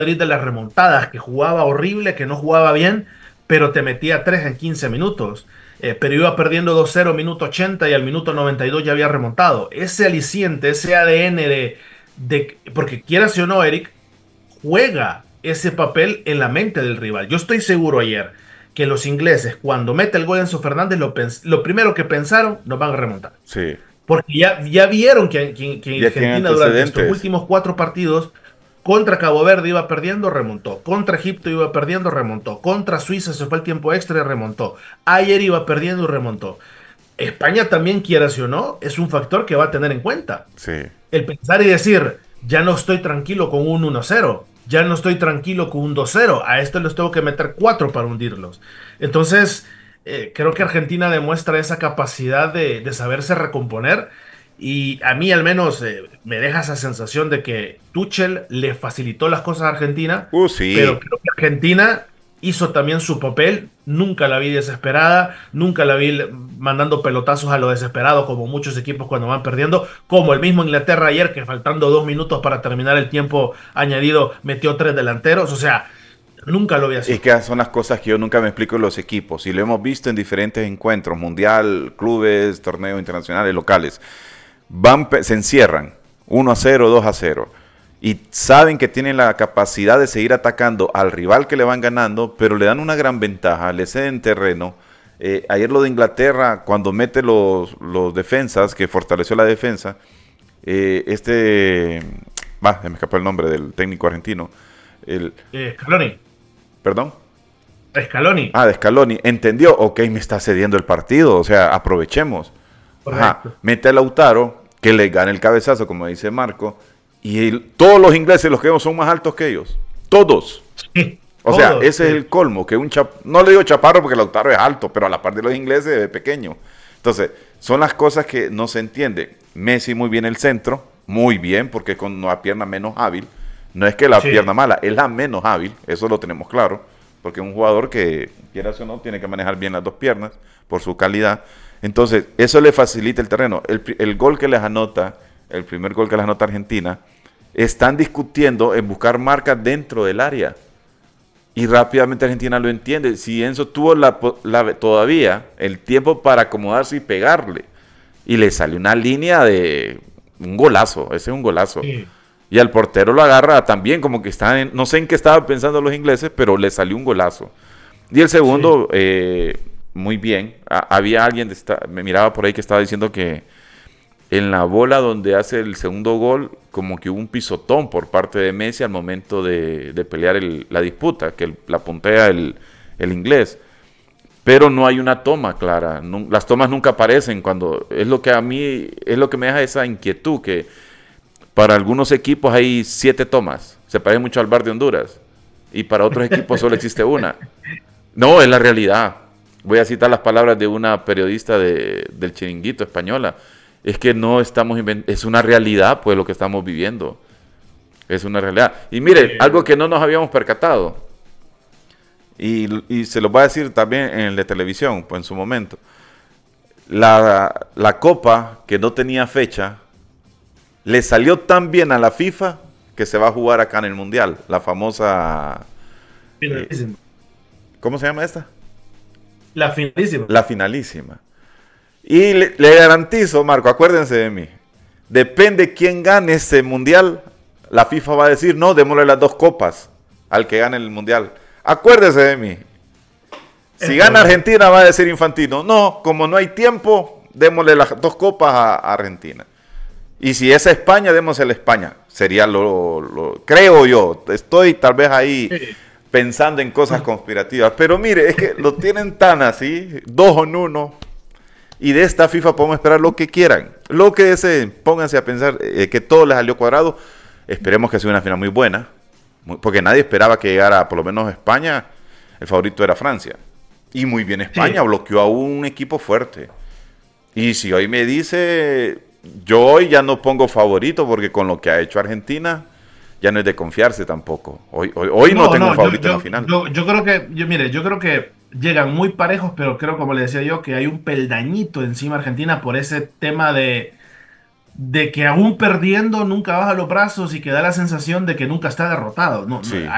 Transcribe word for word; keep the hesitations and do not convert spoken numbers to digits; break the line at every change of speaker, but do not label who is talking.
Madrid de las remontadas, que jugaba horrible, que no jugaba bien, pero te metía tres en quince minutos. Eh, pero iba perdiendo dos cero minuto ochenta y al minuto noventa y dos ya había remontado. Ese aliciente, ese A D N de, de porque quieras o no, Eric, juega ese papel en la mente del rival. Yo estoy seguro ayer que los ingleses, cuando mete el gol Enzo Fernández, lo, pens- lo primero que pensaron, nos van a remontar.
Sí.
Porque ya, ya vieron que, que- que
Ya tienen
Argentina durante estos
antecedentes.
últimos cuatro partidos contra Cabo Verde iba perdiendo, remontó. Contra Egipto iba perdiendo, remontó. Contra Suiza se fue el tiempo extra y remontó. Ayer iba perdiendo y remontó. España también, quieras o no, es un factor que va a tener en cuenta.
Sí.
El pensar y decir, ya no estoy tranquilo con un uno cero, ya no estoy tranquilo con un dos cero, a esto les tengo que meter cuatro para hundirlos. Entonces, eh, creo que Argentina demuestra esa capacidad de, de saberse recomponer y a mí al menos eh, me deja esa sensación de que Tuchel le facilitó las cosas a Argentina,
Uh,
pero
sí.
creo que Argentina hizo también su papel, nunca la vi desesperada, nunca la vi mandando pelotazos a lo desesperado como muchos equipos cuando van perdiendo, como el mismo Inglaterra ayer que faltando dos minutos para terminar el tiempo añadido metió tres delanteros, o sea, nunca lo vi
Es
así.
que son las cosas que yo nunca me explico en los equipos. Y lo hemos visto en diferentes encuentros, mundial, clubes, torneos internacionales, locales. Van, se encierran uno a cero, dos a cero. Y saben que tienen la capacidad de seguir atacando al rival que le van ganando, pero le dan una gran ventaja, le ceden terreno. Eh, ayer lo de Inglaterra, cuando mete los, los defensas, que fortaleció la defensa, eh, este, va, se me escapó el nombre del técnico argentino, el,
Eh, Scaloni,
perdón.
Scaloni,
Ah, de Scaloni. Entendió, ok, me está cediendo el partido, o sea, aprovechemos. Ajá,
correcto.
mete a Lautaro, que le gane el cabezazo, como dice Marco, y el- todos los ingleses, los que vemos, son más altos que ellos. Todos.
Sí,
O sea,
todos,
ese es
sí,
el colmo, que un chap no le digo chaparro porque Lautaro es alto, pero a la par de los ingleses es pequeño. Entonces, son las cosas que no se entiende. Messi muy bien el centro, muy bien, porque con una pierna menos hábil. No es que la pierna
sí,
mala, es la menos hábil, eso lo tenemos claro, porque es un jugador que, quieras o no, tiene que manejar bien las dos piernas por su calidad. Entonces, eso le facilita el terreno. El, pri- el gol que les anota, el primer gol que les anota Argentina, están discutiendo en buscar marcas dentro del área. Y rápidamente Argentina lo entiende. Si Enzo tuvo la, po- la- todavía el tiempo para acomodarse y pegarle. Y le sale una línea de un golazo. Ese es un golazo.
sí,
Y al portero lo agarra también como que está en, no sé en qué estaban pensando los ingleses, pero le salió un golazo. Y el
sí.
segundo, eh, muy bien. A- había alguien, de esta- me miraba por ahí que estaba diciendo que en la bola donde hace el segundo gol, como que hubo un pisotón por parte de Messi al momento de, de pelear el- la disputa, que el- la puntea el, el inglés. Pero no hay una toma clara. Nu- las tomas nunca aparecen cuando es lo que a mí es lo que me deja esa inquietud que para algunos equipos hay siete tomas. Se parece mucho al bar de Honduras. Y para otros equipos solo existe una. No, es la realidad. Voy a citar las palabras de una periodista de, del Chiringuito española. Es que no estamos inventando, es una realidad, pues, lo que estamos viviendo. Es una realidad. Y mire, algo que no nos habíamos percatado, y, y se lo voy a decir también en el de televisión, pues en su momento. La, la copa que no tenía fecha, le salió tan bien a la FIFA que se va a jugar acá en el Mundial. La famosa, eh,
Finalísima.
¿cómo se llama esta?
La finalísima.
La finalísima. Y le, le garantizo, Marco, acuérdense de mí. Depende quién gane este mundial, la FIFA va a decir, no, démosle las dos copas al que gane el mundial. Acuérdese de mí. Si
Es
gana
correcto.
Argentina, va a decir Infantino, no, como no hay tiempo, démosle las dos copas a, a Argentina. Y si es España, démosle a España. Sería lo, lo, creo yo, estoy tal vez ahí
Sí.
pensando en cosas conspirativas. Pero mire, es que lo tienen tan así, dos en uno. Y de esta FIFA podemos esperar lo que quieran. Lo que deseen, pónganse a pensar eh, que todo les salió cuadrado. Esperemos que sea una final muy buena. Muy- porque nadie esperaba que llegara, por lo menos España, el favorito era Francia. Y muy bien España,
Sí.
bloqueó a un equipo fuerte. Y si hoy me dice, yo hoy ya no pongo favorito porque con lo que ha hecho Argentina, ya no es de confiarse tampoco. Hoy, hoy, hoy no
No,
tengo un
no, yo,
favorito en la
yo,
final.
yo, yo creo que, yo, mire, yo creo que llegan muy parejos, pero creo, como le decía yo, que hay un peldañito encima de Argentina por ese tema de, de que aún perdiendo nunca baja los brazos y que da la sensación de que nunca está derrotado. No, no,
Sí.